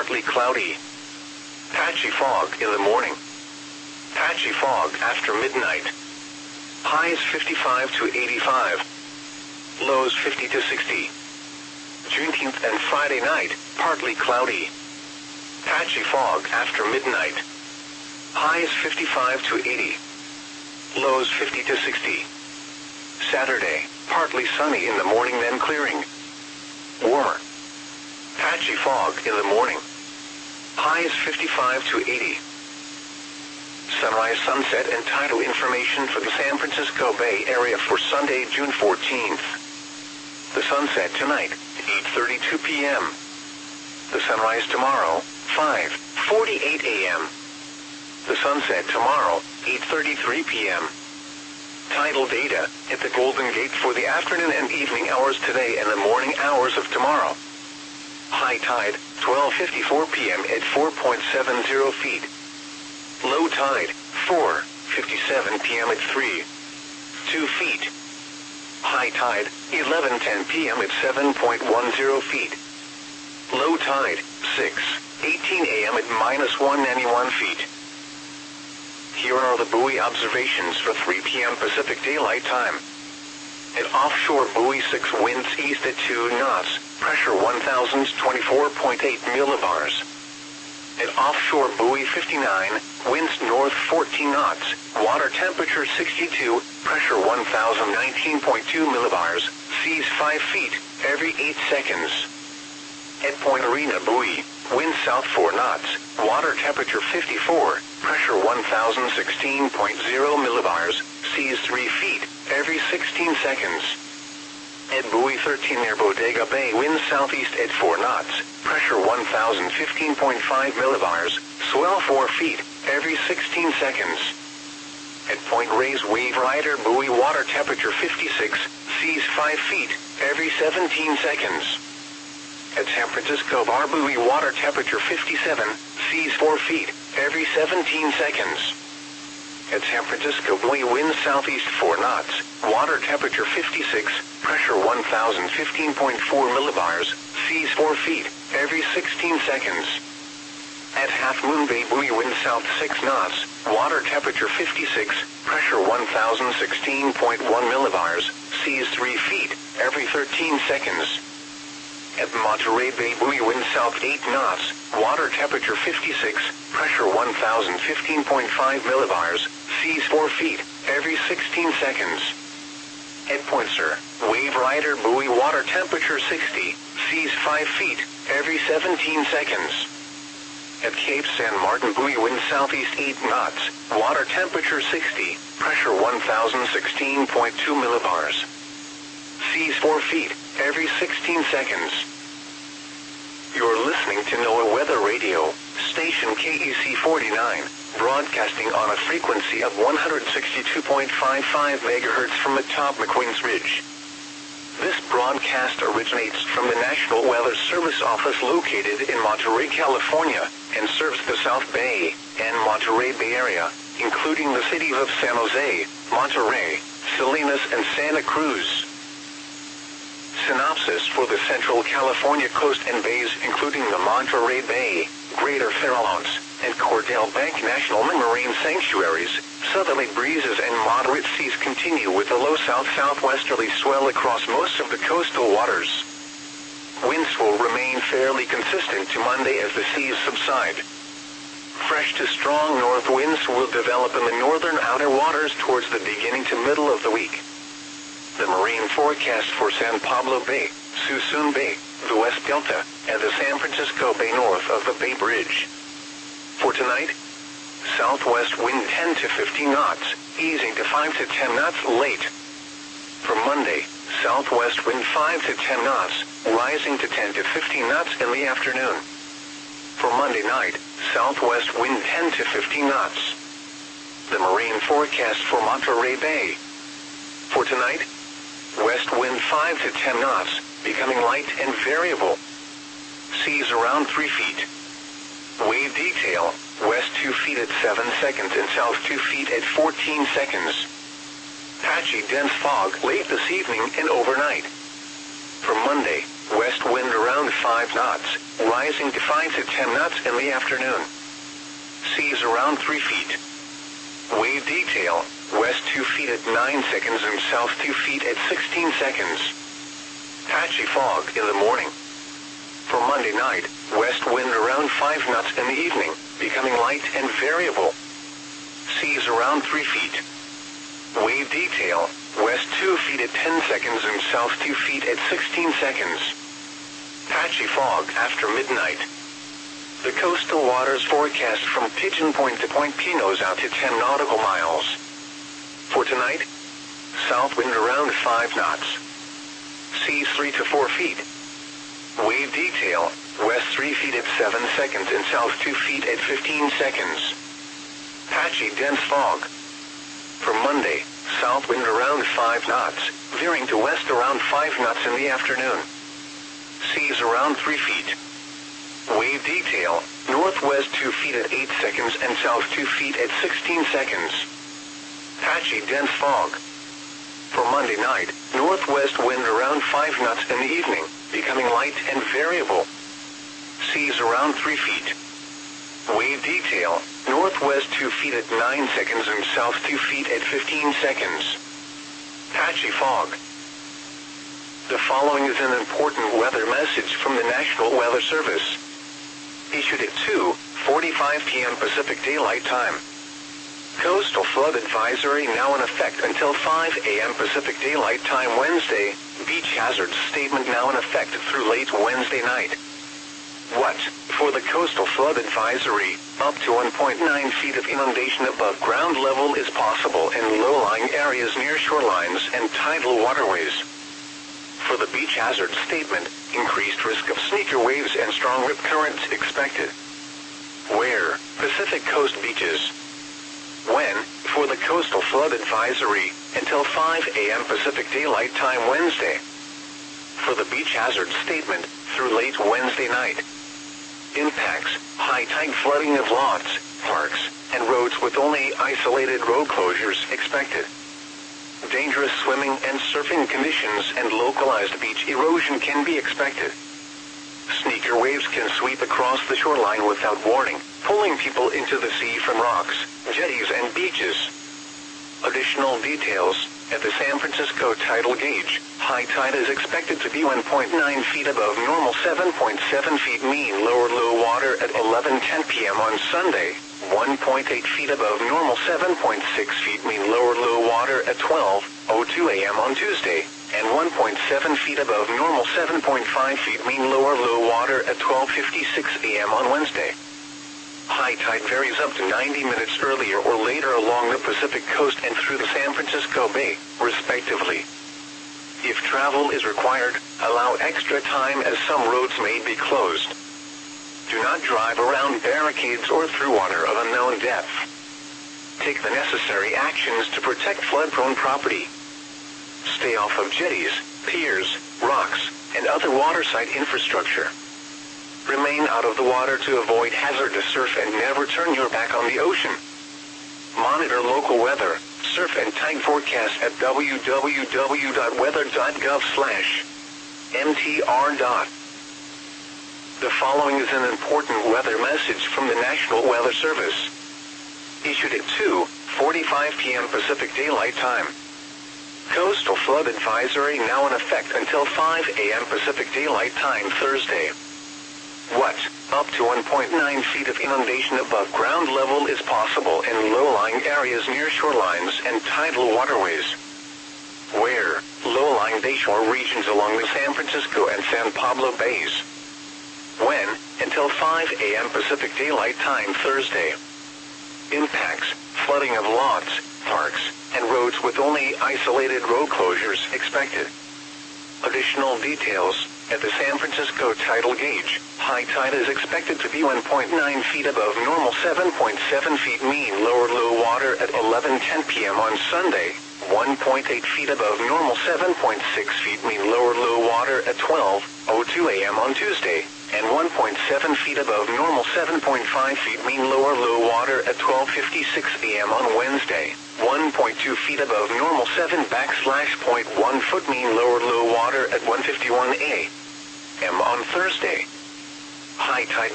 partly cloudy. Patchy fog in the morning. Patchy fog after midnight. Highs 55 to 85. Lows 50 to 60. Juneteenth and Friday night, partly cloudy. Patchy fog after midnight. Highs 55 to 80. Lows 50 to 60. Saturday, partly sunny in the morning then clearing. Warmer. Patchy fog in the morning. Highs 55 to 80. Sunrise, sunset, and tidal information for the San Francisco Bay Area for Sunday, June 14th. The sunset tonight, 8:32 p.m. The sunrise tomorrow, 5:48 a.m. The sunset tomorrow, 8:33 p.m. Tidal data at the Golden Gate for the afternoon and evening hours today and the morning hours of tomorrow. High tide, 12:54 p.m. at 4.70 feet. Low tide, 4:57 p.m. at 3.2 feet. High tide, 11:10 p.m. at 7.10 feet. Low tide, 6:18 a.m. at -191 feet. Here are the buoy observations for 3 p.m. Pacific Daylight Time. At offshore buoy 6, winds east at 2 knots, pressure 1,024.8 millibars. At offshore buoy 59, winds north 14 knots, water temperature 62, pressure 1,019.2 millibars, seas 5 feet, every 8 seconds. At Point Arena buoy, wind south 4 knots, water temperature 54, pressure 1,016.0 millibars, seas 3 feet, every 16 seconds. At buoy 13 near Bodega Bay, wind southeast at 4 knots, pressure 1,015.5 millibars, swell 4 feet, every 16 seconds. At Point Reyes Wave Rider buoy, water temperature 56, seas 5 feet, every 17 seconds. At San Francisco Bar buoy, water temperature 57, seas 4 feet, every 17 seconds. At San Francisco buoy, wind southeast 4 knots, water temperature 56, pressure 1,015.4 millibars, seas 4 feet, every 16 seconds. At Half Moon Bay buoy, wind south 6 knots, water temperature 56, pressure 1,016.1 millibars, seas 3 feet, every 13 seconds. At Monterey Bay buoy, wind south 8 knots, water temperature 56, pressure 1,015.5 millibars, seas 4 feet, every 16 seconds. At Point Sur, Wave Rider buoy, water temperature 60, seas 5 feet, every 17 seconds. At Cape San Martin buoy, wind southeast 8 knots, water temperature 60, pressure 1,016.2 millibars. Seas 4 feet, every 16 seconds. You're listening to NOAA Weather Radio, station KEC 49, broadcasting on a frequency of 162.55 MHz from atop McQueen's Ridge. This broadcast originates from the National Weather Service office located in Monterey, California, and serves the South Bay and Monterey Bay area, including the cities of San Jose, Monterey, Salinas, and Santa Cruz. Synopsis for the Central California coast and bays, including the Monterey Bay, Greater Farallones, and Cordell Bank National Marine Sanctuaries. Southerly breezes and moderate seas continue with a low south-southwesterly swell across most of the coastal waters. Winds will remain fairly consistent to Monday as the seas subside. Fresh to strong north winds will develop in the northern outer waters towards the beginning to middle of the week. The marine forecast for San Pablo Bay, Suisun Bay, the West Delta, and the San Francisco Bay north of the Bay Bridge. For tonight, southwest wind 10 to 15 knots, easing to 5 to 10 knots late. For Monday, southwest wind 5 to 10 knots, rising to 10 to 15 knots in the afternoon. For Monday night, southwest wind 10 to 15 knots. The marine forecast for Monterey Bay. For tonight, west wind 5 to 10 knots, becoming light and variable. Seas around 3 feet. Wave detail, west 2 feet at 7 seconds and south 2 feet at 14 seconds. Patchy dense fog late this evening and overnight. For Monday, west wind around 5 knots, rising to 5 to 10 knots in the afternoon. Seas around 3 feet. Wave detail, west 2 feet at 9 seconds and south 2 feet at 16 seconds. Patchy fog in the morning. For Monday night, west wind around 5 knots in the evening, becoming light and variable. Seas around 3 feet. Wave detail, west 2 feet at 10 seconds and south 2 feet at 16 seconds. Patchy fog after midnight. The coastal waters forecast from Pigeon Point to Point Pinos out to 10 nautical miles. For tonight, south wind around 5 knots. Seas 3 to 4 feet. Wave detail, west 3 feet at 7 seconds and south 2 feet at 15 seconds. Patchy dense fog. For Monday, south wind around 5 knots, veering to west around 5 knots in the afternoon. Seas around 3 feet. Wave detail, northwest 2 feet at 8 seconds and south 2 feet at 16 seconds. Patchy dense fog. For Monday night, northwest wind around 5 knots in the evening, becoming light and variable. Seas around 3 feet. Wave detail, northwest 2 feet at 9 seconds and south 2 feet at 15 seconds. Patchy fog. The following is an important weather message from the National Weather Service. Issued at 2:45 p.m. Pacific Daylight Time. Coastal flood advisory now in effect until 5 a.m. Pacific Daylight Time Wednesday. Beach hazard statement now in effect through late Wednesday night. What? For the coastal flood advisory, up to 1.9 feet of inundation above ground level is possible in low-lying areas near shorelines and tidal waterways. For the beach hazard statement, increased risk of sneaker waves and strong rip currents expected. Where? Pacific Coast beaches. When? For the coastal flood advisory, until 5 a.m. Pacific Daylight Time Wednesday. For the beach hazard statement, through late Wednesday night. Impacts, high tide flooding of lots, parks, and roads with only isolated road closures expected. Dangerous swimming and surfing conditions and localized beach erosion can be expected. Sneaker waves can sweep across the shoreline without warning, pulling people into the sea from rocks, jetties and beaches. Additional details, at the San Francisco tidal gauge, high tide is expected to be 1.9 feet above normal, 7.7 feet mean lower water at 11:10 p.m. on Sunday, 1.8 feet above normal, 7.6 feet mean lower water at 12:02 a.m. on Tuesday, and 1.7 feet above normal, 7.5 feet mean lower water at 12:56 a.m. on Wednesday. High tide varies up to 90 minutes earlier or later along the Pacific coast and through the San Francisco Bay, respectively. If travel is required, allow extra time as some roads may be closed. Do not drive around barricades or through water of unknown depth. Take the necessary actions to protect flood-prone property. Stay off of jetties, piers, rocks, and other waterside infrastructure. Remain out of the water to avoid hazardous surf and never turn your back on the ocean. Monitor local weather, surf and tide forecasts at www.weather.gov/mtr. The following is an important weather message from the National Weather Service. Issued at 2:45 p.m. Pacific Daylight Time. Coastal flood advisory now in effect until 5 a.m. Pacific Daylight Time Thursday. What? Up to 1.9 feet of inundation above ground level is possible in low-lying areas near shorelines and tidal waterways. Where? Low-lying bayshore regions along the San Francisco and San Pablo Bays. When? Until 5 a.m. Pacific Daylight Time Thursday. Impacts, flooding of lots, parks, and roads with only isolated road closures expected. Additional details, at the San Francisco tidal gauge, high tide is expected to be 1.9 feet above normal, 7.7 feet mean lower water at 11:10 p.m. on Sunday, 1.8 feet above normal, 7.6 feet mean lower water at 12:02 a.m. on Tuesday, and 1.7 feet above normal, 7.5 feet mean lower water at 12:56 a.m. on Wednesday, 1.2 feet above normal, 7.1 foot mean lower water at 1:51 a.m. a.m. on Thursday. High tide